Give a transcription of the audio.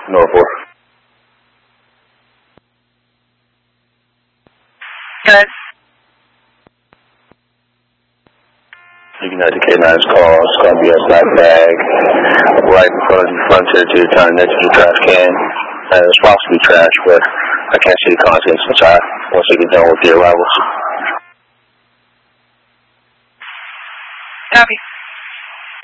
Norfolk. Good. United K9's call. It's going to be a black bag right in front of the frontier to the turn next to the trash can. It's possibly trash, but I can't see the contents inside once they get done with the arrivals. Copy.